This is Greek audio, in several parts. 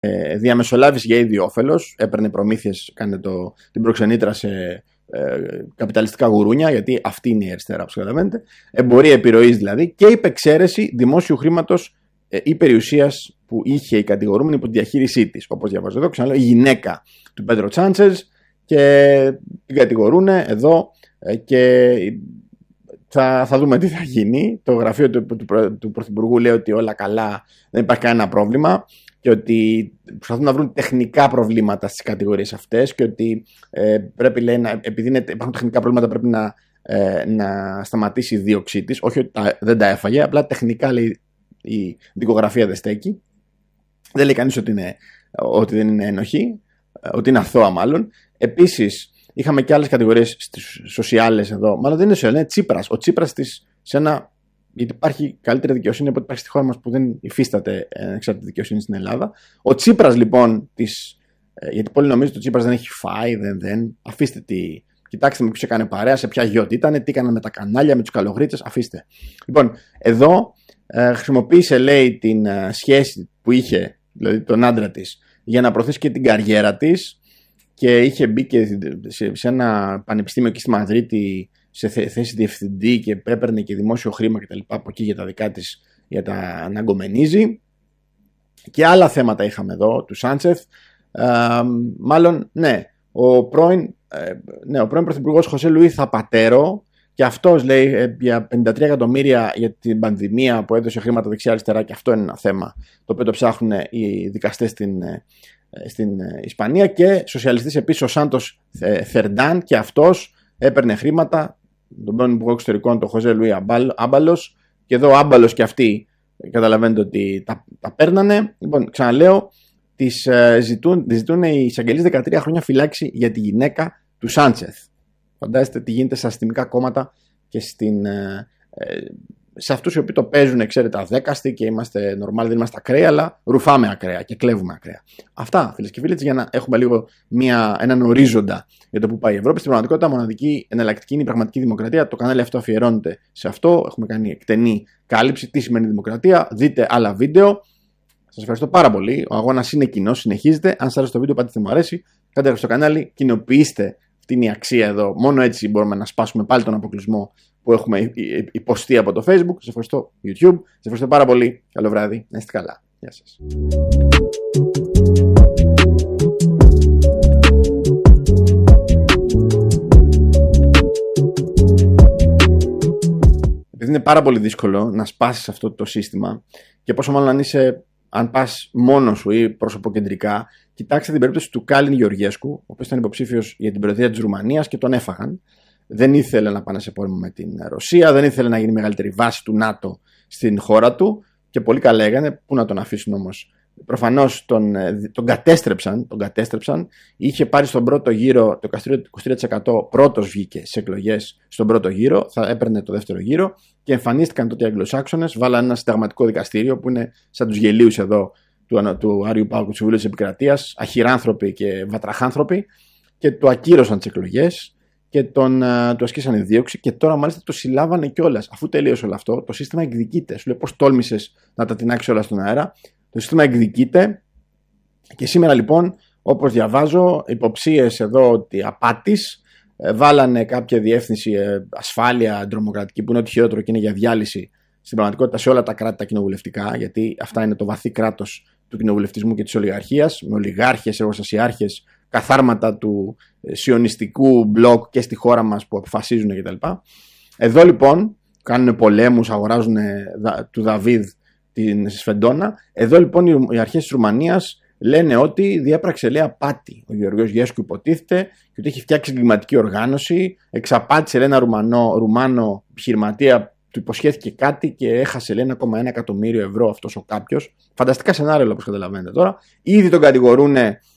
διαμεσολάβηση για ίδιο όφελος, έπαιρνε προμήθειες, κάνε την προξενήτρα σε καπιταλιστικά γουρούνια, γιατί αυτή είναι η αριστερά, όπως καταλαβαίνετε. Εμπορία επιρροής δηλαδή, και υπεξαίρεση δημόσιου χρήματος ή περιουσίας που είχε η κατηγορούμενη υπό τη διαχείρισή της. Όπως διαβάζω εδώ, ξαναλέω, η Γυναίκα του Πέντρο Τσάντσεζ, και την κατηγορούν εδώ, και θα δούμε τι θα γίνει. Το γραφείο του Πρωθυπουργού λέει ότι όλα καλά, δεν υπάρχει κανένα πρόβλημα, και ότι προσπαθούν να βρουν τεχνικά προβλήματα στις κατηγορίες αυτές, και ότι πρέπει, λέει, επειδή υπάρχουν τεχνικά προβλήματα, πρέπει να σταματήσει η δίωξή της. Όχι ότι δεν τα έφαγε, απλά τεχνικά, λέει, η δικογραφία δεν στέκει. Δεν λέει κανείς ότι δεν είναι ένοχη, ότι είναι αθώα μάλλον. Επίσης, είχαμε και άλλες κατηγορίες στις σοσιάλες εδώ. Μάλλον δεν είναι σοσιάλες, είναι Τσίπρας. Ο Τσίπρας γιατί υπάρχει καλύτερη δικαιοσύνη από ό,τι υπάρχει στη χώρα μας, που δεν υφίσταται εξάρτητη δικαιοσύνη στην Ελλάδα. Ο Τσίπρας λοιπόν, γιατί πολλοί νομίζουν ότι ο Τσίπρας δεν έχει φάει, αφήστε κοιτάξτε με ποιος έκανε παρέα, σε ποια γιώτη ήταν, τι έκαναν με τα κανάλια, με τους καλογρίτσες, αφήστε. Λοιπόν, εδώ χρησιμοποίησε, λέει, την σχέση που είχε, δηλαδή τον άντρα της, για να προωθήσει και την καριέρα της, και είχε μπει και σε ένα πανεπιστήμιο εκεί στη Μαδρίτη σε θέση διευθυντή, και έπαιρνε και δημόσιο χρήμα και τα λοιπά από εκεί για τα δικά της, για τα αναγκομενίζει. Και άλλα θέματα είχαμε εδώ του Σάντσεφ. Μάλλον, ναι, ο πρώην πρωθυπουργός Χωσέ Λουί Θαπατέρο, και αυτός, λέει, για 53 εκατομμύρια για την πανδημία που έδωσε χρήματα δεξιά-αριστερά, και αυτό είναι ένα θέμα το οποίο το ψάχνουν οι δικαστές στην Ισπανία. Και σοσιαλιστής επίσης ο Σάντος Θερντάν, και αυτός έπαιρνε χρήματα, τον πρώην υπουργό εξωτερικών, τον Χωσέ Λουί Άμπαλος, και εδώ ο Άμπαλος και αυτοί καταλαβαίνετε ότι τα παίρνανε. Λοιπόν, ξαναλέω, ζητούν οι εισαγγελείς 13 χρόνια φυλάξη για τη γυναίκα του Σάντσεθ. Φαντάζεστε τι γίνεται στα αστυνομικά κόμματα και σε αυτούς οι οποίοι το παίζουν, ξέρετε, αδέκαστοι, και είμαστε normal, δεν είμαστε ακραίοι, αλλά ρουφάμε ακραία και κλέβουμε ακραία. Αυτά, φίλες και φίλοι, για να έχουμε λίγο έναν ορίζοντα για το που πάει η Ευρώπη. Στην πραγματικότητα, μοναδική εναλλακτική είναι η πραγματική δημοκρατία. Το κανάλι αυτό αφιερώνεται σε αυτό. Έχουμε κάνει εκτενή κάλυψη. Τι σημαίνει δημοκρατία. Δείτε άλλα βίντεο. Σας ευχαριστώ πάρα πολύ. Ο αγώνας είναι κοινός, συνεχίζεται. Αν σας άρεσε το βίντεο, πάτε μου αρέσει. Κάντε στο κανάλι, κοινοποιήστε. Αυτή είναι η αξία εδώ. Μόνο έτσι μπορούμε να σπάσουμε πάλι τον αποκλεισμό που έχουμε υποστεί από το Facebook. Σας ευχαριστώ, YouTube. Σας ευχαριστώ πάρα πολύ. Καλό βράδυ. Να είστε καλά. Γεια σας. Επειδή είναι πάρα πολύ δύσκολο να σπάσεις αυτό το σύστημα, και πόσο μάλλον αν πας μόνος σου ή προσωποκεντρικά, κοιτάξτε την περίπτωση του Κάλιν Γεωργέσκου, ο οποίος ήταν υποψήφιος για την προεδρία της Ρουμανίας και τον έφαγαν. Δεν ήθελε να πάνε σε πόλεμο με την Ρωσία, δεν ήθελε να γίνει μεγαλύτερη βάση του ΝΑΤΟ στην χώρα του, και πολύ καλά έκανε. Πού να τον αφήσουν όμως. Προφανώς τον κατέστρεψαν. Είχε πάρει στον πρώτο γύρο το 23%, πρώτος βγήκε στις εκλογές στον πρώτο γύρο, θα έπαιρνε το δεύτερο γύρο, και εμφανίστηκαν τότε οι Αγγλοσάξονες, βάλανε ένα συνταγματικό δικαστήριο που είναι σαν τους γελίους εδώ του Άριου Πάγου του Συμβουλίου της Επικρατείας, αχυράνθρωποι και βατραχάνθρωποι, και το ακύρωσαν τις εκλογές και του ασκήσαν η δίωξη, και τώρα μάλιστα το συλλάβανε κιόλας. Αφού τελείωσε όλο αυτό, το σύστημα εκδικείται. Σου λέει, πώς τόλμησες να τα τεινάξεις όλα στον αέρα. Το σύστημα εκδικείται, και σήμερα λοιπόν, όπως διαβάζω, υποψίες εδώ ότι απάτης, βάλανε κάποια διεύθυνση ασφάλεια τρομοκρατική, που είναι ό,τι χειρότερο και είναι για διάλυση στην πραγματικότητα σε όλα τα κράτη τα κοινοβουλευτικά, γιατί αυτά είναι το βαθύ κράτος του κοινοβουλευτισμού και της ολιγαρχίας, με ολιγάρχες, εργοστασιάρχες, καθάρματα του σιωνιστικού μπλοκ και στη χώρα μας που αποφασίζουν κτλ. Εδώ λοιπόν κάνουν πολέμους, αγοράζουν του Δαβίδ την Σφεντόνα. Εδώ λοιπόν οι αρχές της Ρουμανίας λένε ότι διέπραξε, λέει, απάτη ο Γεωργιός Γέσκου, υποτίθεται, και ότι έχει φτιάξει εγκληματική οργάνωση, εξαπάτησε, λέει, ένα Ρουμάνο επιχειρηματία, του υποσχέθηκε κάτι και έχασε, λέει, 1,1 εκατομμύριο ευρώ αυτός ο κάποιος. Φανταστικά σενάρια, όπως καταλαβαίνετε τώρα. Ήδη τον κατηγορούν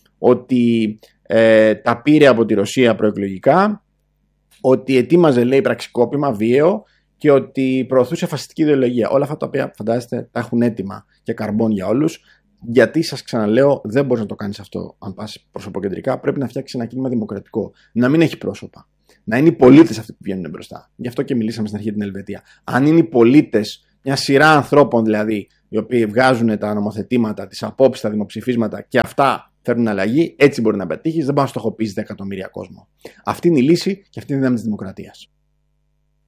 ότι τα πήρε από τη Ρωσία προεκλογικά, ότι ετοίμαζε, λέει, πραξικόπημα βίαιο, και ότι προωθούσε φασιστική ιδεολογία. Όλα αυτά τα οποία φαντάζεστε τα έχουν έτοιμα και καρμπών για όλους. Γιατί σας ξαναλέω, δεν μπορείς να το κάνεις αυτό αν πας προσωποκεντρικά. Πρέπει να φτιάξεις ένα κίνημα δημοκρατικό. Να μην έχει πρόσωπα. Να είναι οι πολίτες αυτοί που βγαίνουν μπροστά. Γι' αυτό και μιλήσαμε στην αρχή την Ελβετία. Αν είναι οι πολίτες, μια σειρά ανθρώπων δηλαδή, οι οποίοι βγάζουν τα νομοθετήματα, τις απόψεις, τα δημοψηφίσματα και αυτά φέρνουν αλλαγή. Έτσι μπορεί να πετύχει. Δεν μπορεί να στοχοποιήσει 10 εκατομμύρια κόσμο. Αυτή είναι η λύση και αυτή είναι η δύναμη της δημοκρατίας.